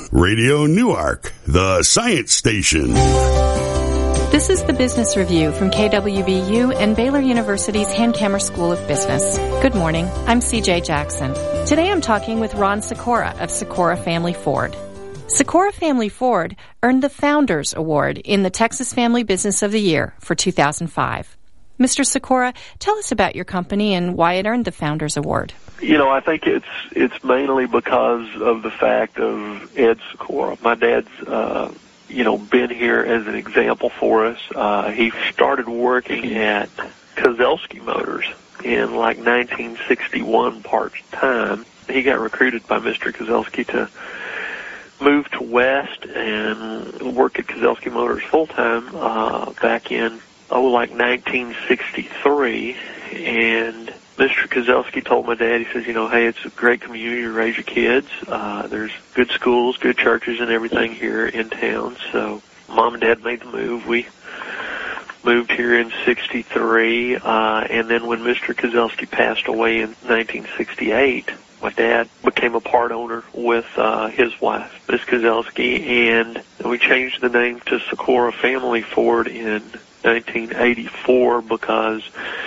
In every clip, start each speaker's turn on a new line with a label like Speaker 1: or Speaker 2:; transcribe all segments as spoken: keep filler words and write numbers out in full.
Speaker 1: Radio Newark, the science station.
Speaker 2: This is the Business Review from K W B U and Baylor University's Hankamer School of Business. Good morning. I'm C J Jackson. Today I'm talking with Ron Sikora of Sikora Family Ford. Sikora Family Ford earned the Founders Award in the Texas Family Business of the Year for two thousand five. Mister Sikora, tell us about your company and why it earned the Founders Award.
Speaker 3: You know, I think it's it's mainly because of the fact of Ed Sikora. My dad's, uh, you know, been here as an example for us. Uh, he started working at Kozelski Motors in like nineteen sixty-one part-time. He got recruited by Mister Kozelski to move to West and work at Kozelski Motors full-time uh, back in, oh, like nineteen sixty-three. And Mister Kozelski told my dad, he says, you know, hey, it's a great community to raise your kids. Uh, there's good schools, good churches, and everything here in town. So Mom and Dad made the move. We moved here in sixty-three, uh, and then when Mister Kozelski passed away in nineteen sixty-eight, my dad became a part owner with uh, his wife, Miss Kozelski, and we changed the name to Sikora Family Ford in nineteen eighty-four because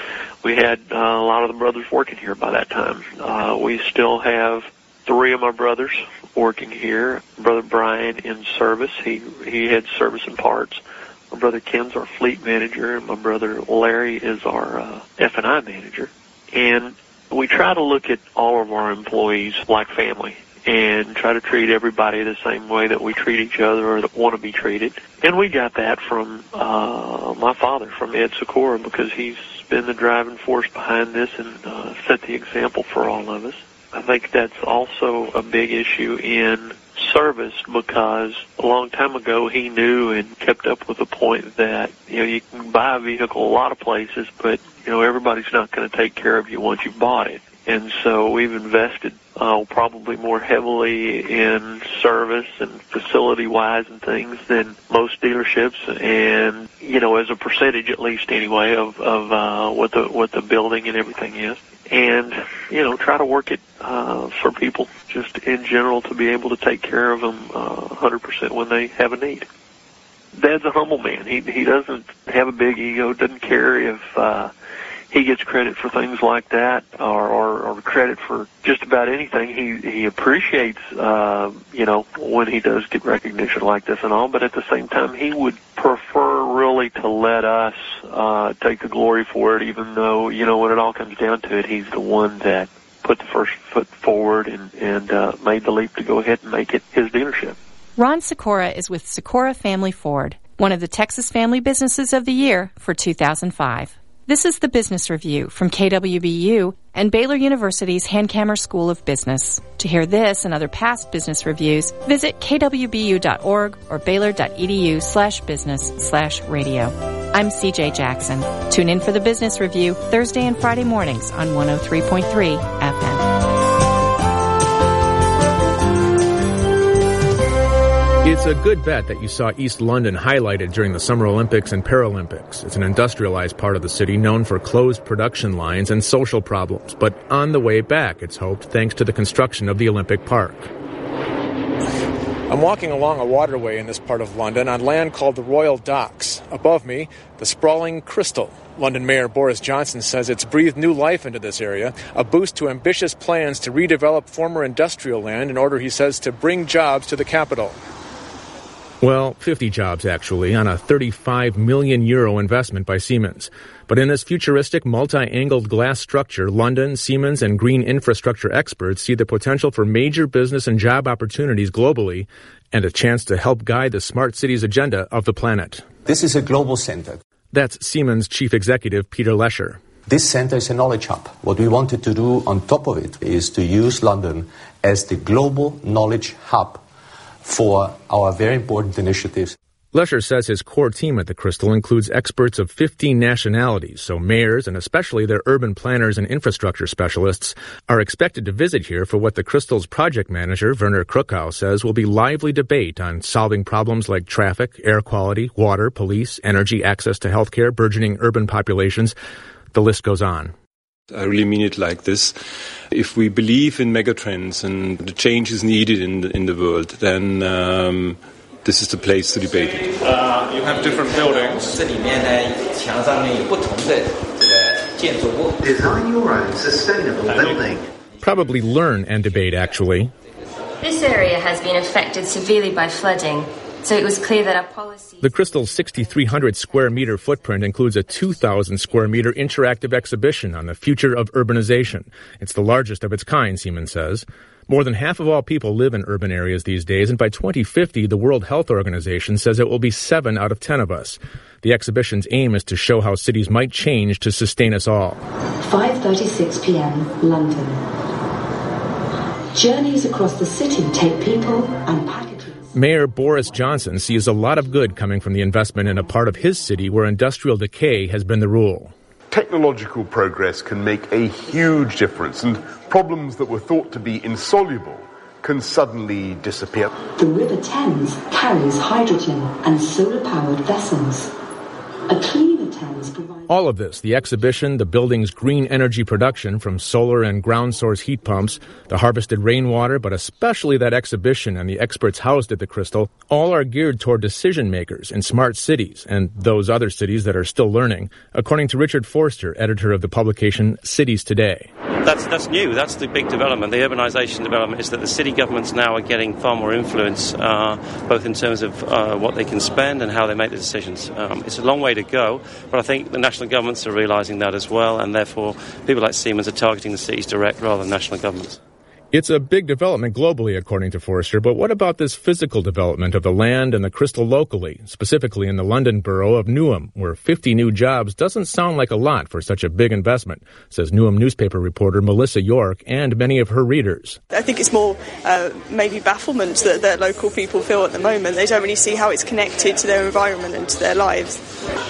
Speaker 3: we had uh, a lot of the brothers working here by that time. Uh, we still have three of my brothers working here. Brother Brian in service. He he had service and parts. My brother Ken's our fleet manager, and my brother Larry is our uh, F and I manager. And we try to look at all of our employees like family and try to treat everybody the same way that we treat each other or that want to be treated. And we got that from uh, my father, from Ed Sikora, because he's been the driving force behind this and uh, set the example for all of us. I think that's also a big issue in service because a long time ago he knew and kept up with the point that, you know, you can buy a vehicle a lot of places, but, you know, everybody's not going to take care of you once you've bought it. And so we've invested uh, probably more heavily in service and facility-wise and things than most dealerships, and, you know, as a percentage at least anyway of, of uh, what the what the building and everything is. And, you know, try to work it uh, for people just in general to be able to take care of them uh, one hundred percent when they have a need. Dad's a humble man. He he doesn't have a big ego, doesn't care if uh, he gets credit for things like that or, or, or credit for just about anything. He he appreciates, uh, you know, when he does get recognition like this and all, but at the same time, he would prefer really to let us uh, take the glory for it, even though, you know, when it all comes down to it, he's the one that put the first foot forward and, and uh, made the leap to go ahead and make it his dealership.
Speaker 2: Ron Sikora is with Sikora Family Ford, one of the Texas Family Businesses of the Year for two thousand five. This is the Business Review from K W B U and Baylor University's Hankamer School of Business. To hear this and other past business reviews, visit k w b u dot org or baylor.edu slash business slash radio. I'm C J Jackson. Tune in for the Business Review Thursday and Friday mornings on one oh three point three F M.
Speaker 4: It's a good bet that you saw East London highlighted during the Summer Olympics and Paralympics. It's an industrialized part of the city known for closed production lines and social problems, but on the way back, it's hoped, thanks to the construction of the Olympic Park.
Speaker 5: I'm walking along a waterway in this part of London on land called the Royal Docks. Above me, the sprawling Crystal. London Mayor Boris Johnson says it's breathed new life into this area, a boost to ambitious plans to redevelop former industrial land in order, he says, to bring jobs to the capital.
Speaker 4: Well, fifty jobs, actually, on a thirty-five million euro investment by Siemens. But in this futuristic, multi-angled glass structure, London, Siemens, and green infrastructure experts see the potential for major business and job opportunities globally and a chance to help guide the smart cities agenda of the planet.
Speaker 6: This is a global center.
Speaker 4: That's Siemens Chief Executive Peter Lescher.
Speaker 6: This center is a knowledge hub. What we wanted to do on top of it is to use London as the global knowledge hub for our very important initiatives.
Speaker 4: Lescher says his core team at the Crystal includes experts of fifteen nationalities, so mayors and especially their urban planners and infrastructure specialists are expected to visit here for what the Crystal's project manager, Werner Krukow, says will be lively debate on solving problems like traffic, air quality, water, police, energy, access to healthcare, burgeoning urban populations. The list goes on.
Speaker 7: I really mean it like this. If we believe in megatrends and the change is needed in the, in the world, then um, this is the place to debate it.
Speaker 5: Uh, you have different buildings.
Speaker 8: Design your own sustainable building.
Speaker 4: Probably learn and debate, actually.
Speaker 9: This area has been affected severely by flooding, so it was clear that our policy...
Speaker 4: The Crystal's six thousand three hundred square meter footprint includes a two thousand square meter interactive exhibition on the future of urbanization. It's the largest of its kind, Siemens says. More than half of all people live in urban areas these days, and by twenty fifty, the World Health Organization says it will be seven out of ten of us. The exhibition's aim is to show how cities might change to sustain us all.
Speaker 10: five thirty-six p.m., London. Journeys across the city take people and packages.
Speaker 4: Mayor Boris Johnson sees a lot of good coming from the investment in a part of his city where industrial decay has been the rule.
Speaker 11: Technological progress can make a huge difference, and problems that were thought to be insoluble can suddenly disappear.
Speaker 10: The River Thames carries hydrogen and solar-powered vessels. A cleaner Thames provides...
Speaker 4: All of this, the exhibition, the building's green energy production from solar and ground source heat pumps, the harvested rainwater, but especially that exhibition and the experts housed at the Crystal, all are geared toward decision makers in smart cities and those other cities that are still learning, according to Richard Forster, editor of the publication Cities Today.
Speaker 12: That's that's new. That's the big development. The urbanisation development is that the city governments now are getting far more influence, uh, both in terms of uh, what they can spend and how they make the decisions. Um, it's a long way to go, but I think the national governments are realising that as well, and therefore people like Siemens are targeting the cities direct rather than national governments.
Speaker 4: It's a big development globally, according to Forster, but what about this physical development of the land and the Crystal locally, specifically in the London borough of Newham, where fifty new jobs doesn't sound like a lot for such a big investment, says Newham newspaper reporter Melissa York and many of her readers.
Speaker 13: I think it's more uh, maybe bafflement that, that local people feel at the moment. They don't really see how it's connected to their environment and to their lives.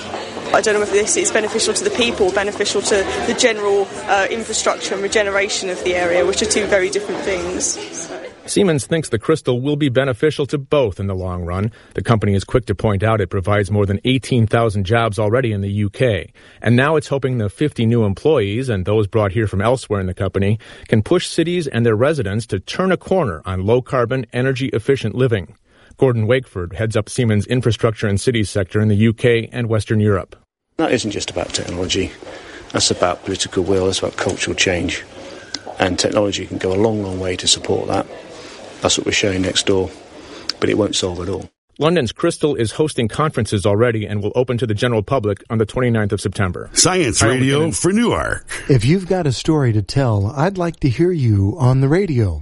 Speaker 13: I don't know if this is beneficial to the people, beneficial to the general uh, infrastructure and regeneration of the area, which are two very different things. So.
Speaker 4: Siemens thinks the Crystal will be beneficial to both in the long run. The company is quick to point out it provides more than eighteen thousand jobs already in the U K. And now it's hoping the fifty new employees and those brought here from elsewhere in the company can push cities and their residents to turn a corner on low-carbon, energy-efficient living. Gordon Wakeford heads up Siemens' infrastructure and cities sector in the U K and Western Europe.
Speaker 14: That isn't just about technology. That's about political will. That's about cultural change. And technology can go a long, long way to support that. That's what we're showing next door. But it won't solve it all.
Speaker 4: London's Crystal is hosting conferences already and will open to the general public on the twenty-ninth of September.
Speaker 1: Science Radio for Newark.
Speaker 15: If you've got a story to tell, I'd like to hear you on the radio.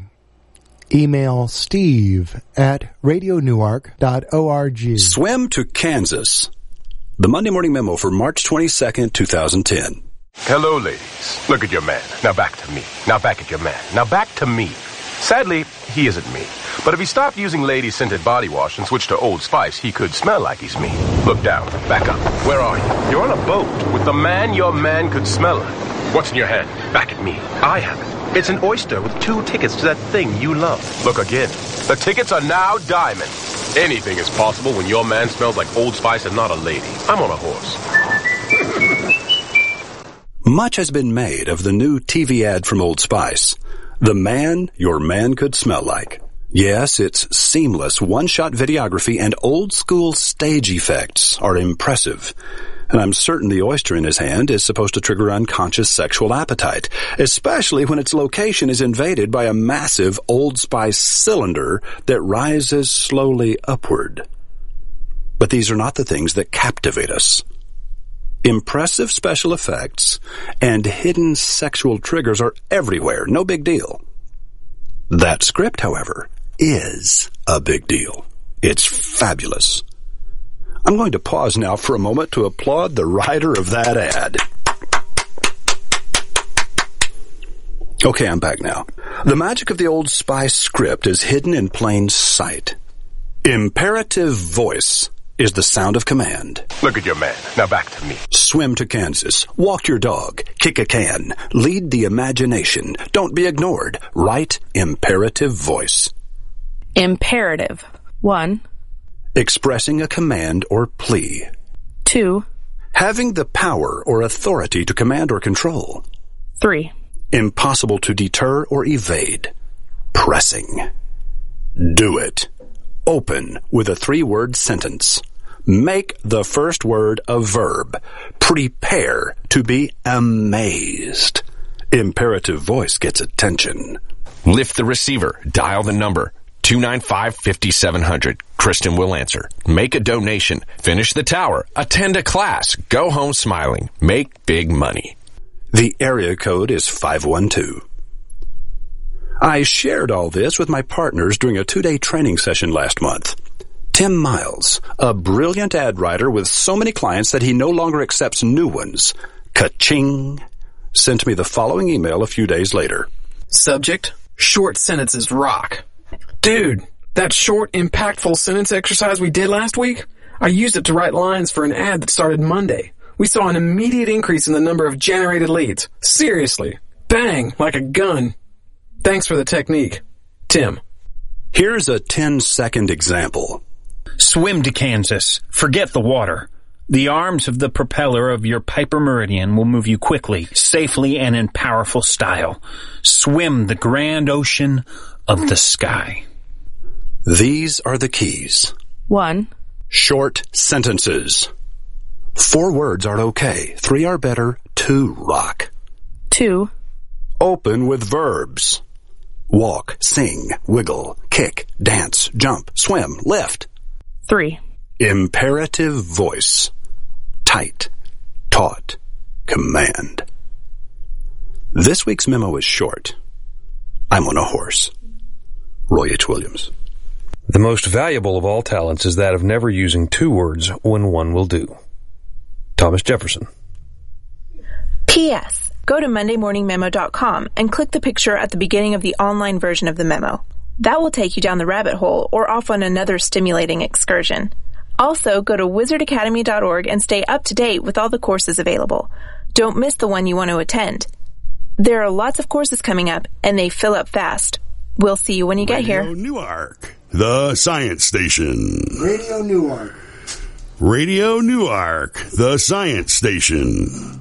Speaker 15: Email steve at radio newark dot org.
Speaker 16: Swim to Kansas. The Monday Morning Memo for March twenty-second, twenty ten.
Speaker 17: Hello, ladies. Look at your man. Now back to me. Now back at your man. Now back to me. Sadly, he isn't me. But if he stopped using lady-scented body wash and switched to Old Spice, he could smell like he's me. Look down. Back up. Where are you? You're on a boat with the man your man could smell like. What's in your hand? Back at me. I have it. It's an oyster with two tickets to that thing you love. Look again. The tickets are now diamond. Anything is possible when your man smells like Old Spice and not a lady. I'm on a horse.
Speaker 16: Much has been made of the new T V ad from Old Spice. The man your man could smell like. Yes, its seamless one-shot videography and old-school stage effects are impressive. And I'm certain the oyster in his hand is supposed to trigger unconscious sexual appetite, especially when its location is invaded by a massive Old Spice cylinder that rises slowly upward. But these are not the things that captivate us. Impressive special effects and hidden sexual triggers are everywhere, no big deal. That script, however, is a big deal. It's fabulous. I'm going to pause now for a moment to applaud the writer of that ad. Okay, I'm back now. The magic of the Old Spice script is hidden in plain sight. Imperative voice is the sound of command.
Speaker 17: Look at your man. Now back to me.
Speaker 16: Swim to Kansas. Walk your dog. Kick a can. Lead the imagination. Don't be ignored. Write imperative voice.
Speaker 18: Imperative. One.
Speaker 16: Expressing a command or plea.
Speaker 18: Two.
Speaker 16: Having the power or authority to command or control.
Speaker 18: Three.
Speaker 16: Impossible to deter or evade. Pressing. Do it. Open with a three-word sentence. Make the first word a verb. Prepare to be amazed. Imperative voice gets attention.
Speaker 19: Lift the receiver. Dial the number. two nine five, five seven zero zero. Kristen will answer. Make a donation. Finish the tower. Attend a class. Go home smiling. Make big money.
Speaker 16: The area code is five one two. I shared all this with my partners during a two-day training session last month. Tim Miles, a brilliant ad writer with so many clients that he no longer accepts new ones, ka-ching, sent me the following email a few days later.
Speaker 20: Subject, short sentences rock. Dude, that short, impactful sentence exercise we did last week, I used it to write lines for an ad that started Monday. We saw an immediate increase in the number of generated leads. Seriously. Bang, like a gun. Thanks for the technique. Tim.
Speaker 16: Here's a ten-second example.
Speaker 21: Swim to Kansas. Forget the water. The arms of the propeller of your Piper Meridian will move you quickly, safely, and in powerful style. Swim the grand ocean of the sky.
Speaker 16: These are the keys.
Speaker 18: One.
Speaker 16: Short sentences. Four words are okay. Three are better. Two rock.
Speaker 18: Two.
Speaker 16: Open with verbs. Walk, sing, wiggle, kick, dance, jump, swim, lift.
Speaker 18: Three.
Speaker 16: Imperative voice. Tight, taut, command. This week's memo is short. I'm on a horse. Roy H. Williams.
Speaker 22: The most valuable of all talents is that of never using two words when one will do. Thomas Jefferson.
Speaker 18: P S. Go to monday morning memo dot com and click the picture at the beginning of the online version of the memo. That will take you down the rabbit hole or off on another stimulating excursion. Also, go to wizard academy dot org and stay up to date with all the courses available. Don't miss the one you want to attend. There are lots of courses coming up, and they fill up fast. We'll see you when you get
Speaker 1: Radio
Speaker 18: here.
Speaker 1: Newark, the science station.
Speaker 15: Radio Newark.
Speaker 1: Radio Newark, the science station.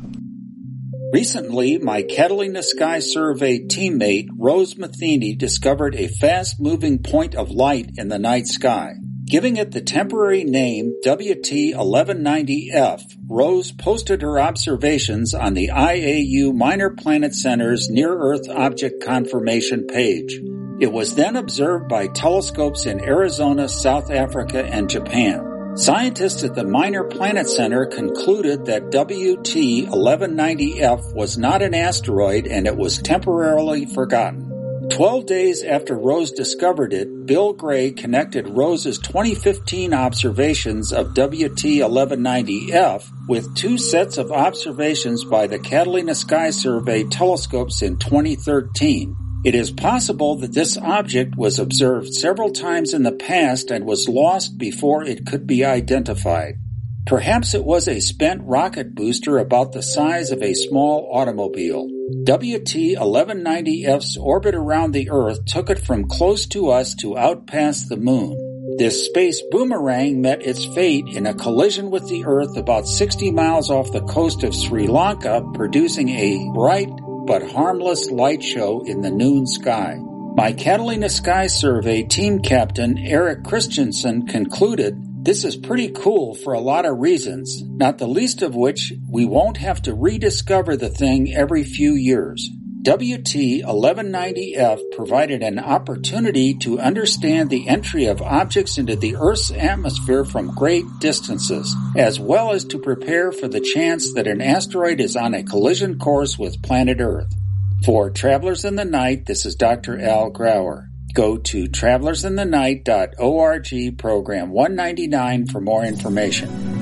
Speaker 23: Recently, my Catalina Sky Survey teammate Rose Matheny discovered a fast-moving point of light in the night sky. Giving it the temporary name W T eleven ninety F, Rose posted her observations on the I A U Minor Planet Center's Near-Earth Object Confirmation page. It was then observed by telescopes in Arizona, South Africa, and Japan. Scientists at the Minor Planet Center concluded that W T eleven ninety F was not an asteroid and it was temporarily forgotten. Twelve days after Rose discovered it, Bill Gray connected Rose's twenty fifteen observations of W T eleven ninety F with two sets of observations by the Catalina Sky Survey telescopes in twenty thirteen. It is possible that this object was observed several times in the past and was lost before it could be identified. Perhaps it was a spent rocket booster about the size of a small automobile. W T eleven ninety F's orbit around the Earth took it from close to us to out past the Moon. This space boomerang met its fate in a collision with the Earth about sixty miles off the coast of Sri Lanka, producing a bright but harmless light show in the noon sky. My Catalina Sky Survey team captain Eric Christensen concluded, "This is pretty cool for a lot of reasons, not the least of which we won't have to rediscover the thing every few years." W T eleven ninety F provided an opportunity to understand the entry of objects into the Earth's atmosphere from great distances, as well as to prepare for the chance that an asteroid is on a collision course with planet Earth. For Travelers in the Night, this is Doctor Al Grauer. Go to travelers in the night dot org, program one ninety-nine for more information.